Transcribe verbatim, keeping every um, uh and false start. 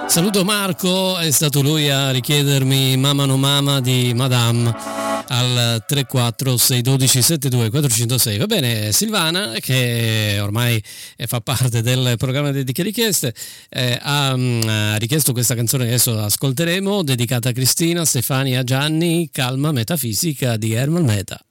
Saluto Marco, è stato lui a richiedermi Mama no Mama di Madame al tre quattro sei uno due sette due quattro zero sei. Va bene, Silvana, che ormai fa parte del programma Dediche Richieste, eh, ha, ha richiesto questa canzone che adesso ascolteremo, dedicata a Cristina, Stefania, Gianni, Calma Metafisica di Ermal Meta.